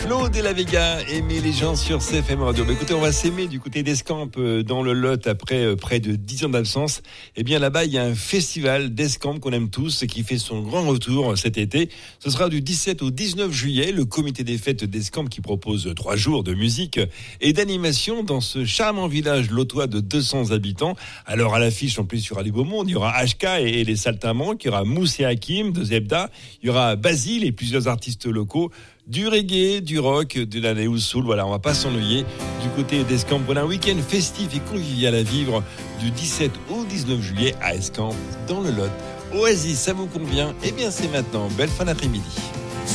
Flo de la Vega, aimer les gens sur CFM Radio. Écoutez, on va s'aimer du côté d'Escamps dans le Lot après près de 10 ans d'absence. Eh bien là-bas, il y a un festival d'Escamps qu'on aime tous qui fait son grand retour cet été. Ce sera du 17 au 19 juillet. Le comité des fêtes d'Escamps qui propose 3 jours de musique et d'animation dans ce charmant village lotois de 200 habitants. Alors à l'affiche, en plus, il y aura du beau monde. Il y aura HK et les Saltimbanques. Il y aura Mousse et Hakim de Zebda. Il y aura Basile et plusieurs artistes locaux. Du reggae, du rock, de la neo soul, voilà, on va pas s'ennuyer du côté d'Escamps. Voilà, un week-end festif et convivial à vivre du 17 au 19 juillet à Escamps, dans le Lot. Oasis, ça vous convient? Eh bien, c'est maintenant. Belle fin d'après-midi.